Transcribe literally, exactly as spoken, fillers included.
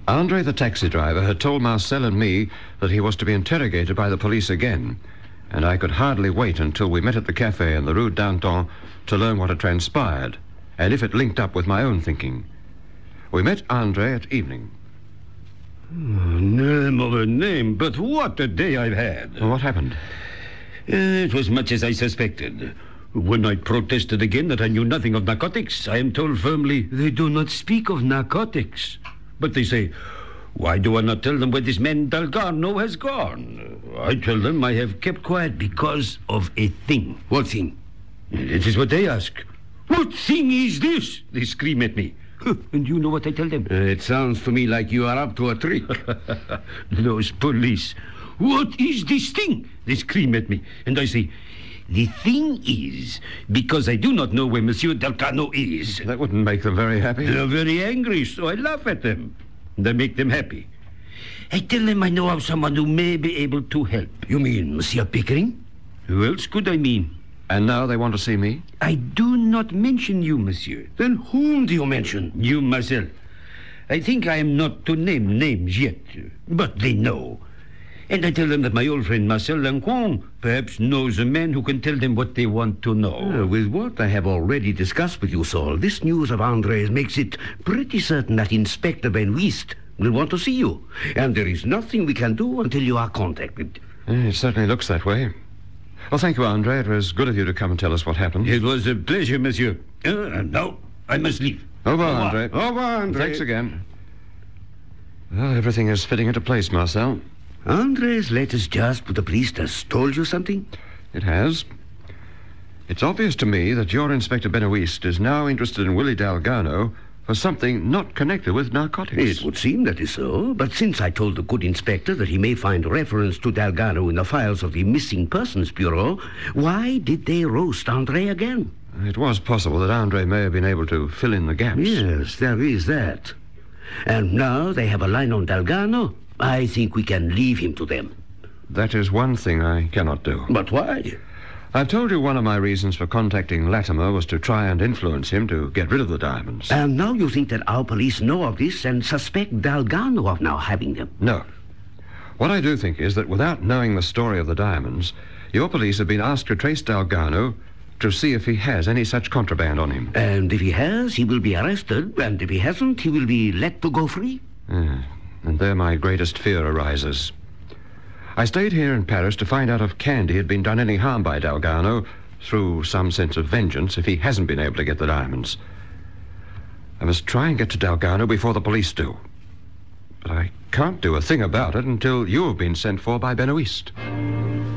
Andre, the taxi driver, had told Marcel and me that he was to be interrogated by the police again, and I could hardly wait until we met at the cafe in the Rue Danton to learn what had transpired, and if it linked up with my own thinking. We met Andre at evening. Oh, name of a name, but what a day I've had. Well, what happened? Uh, it was much as I suspected. When I protested again that I knew nothing of narcotics, I am told firmly they do not speak of narcotics. But they say, why do I not tell them where this man Dalgarno has gone? I tell them I have kept quiet because of a thing. What thing? It is what they ask. What thing is this? They scream at me. And you know what I tell them? Uh, it sounds to me like you are up to a trick. Those police. What is this thing? They scream at me. And I say, the thing is, because I do not know where Monsieur Dalgarno is. That wouldn't make them very happy. They're very angry, so I laugh at them. And I make them happy. I tell them I know of someone who may be able to help. You mean Monsieur Pickering? Who else could I mean? And now they want to see me? I do not mention you, monsieur. Then whom do you mention? You, Marcel. I think I am not to name names yet, but they know. And I tell them that my old friend Marcel Lancoin perhaps knows a man who can tell them what they want to know. Uh, with what I have already discussed with you, Saul, this news of Andre's makes it pretty certain that Inspector Benoist will want to see you. And there is nothing we can do until you are contacted. It certainly looks that way. Well, thank you, Andre. It was good of you to come and tell us what happened. It was a pleasure, monsieur. Uh, now, I must leave. Au revoir, Andre. Au revoir, Andre. Thanks again. Well, everything is fitting into place, Marcel. Andre's latest just with the police has told you something? It has. It's obvious to me that your Inspector Benoist is now interested in Willie Dalgarno for something not connected with narcotics. It would seem that is so, but since I told the good inspector that he may find reference to Dalgarno in the files of the Missing Persons Bureau, why did they roast Andre again? It was possible that Andre may have been able to fill in the gaps. Yes, there is that. And now they have a line on Dalgarno. I think we can leave him to them. That is one thing I cannot do. But why? I've told you one of my reasons for contacting Latimer was to try and influence him to get rid of the diamonds. And now you think that our police know of this and suspect Dalgarno of now having them? No. What I do think is that without knowing the story of the diamonds, your police have been asked to trace Dalgarno to see if he has any such contraband on him. And if he has, he will be arrested. And if he hasn't, he will be let to go free? Yeah, and there my greatest fear arises. I stayed here in Paris to find out if Candy had been done any harm by Dalgarno through some sense of vengeance if he hasn't been able to get the diamonds. I must try and get to Dalgarno before the police do. But I can't do a thing about it until you have been sent for by Benoist.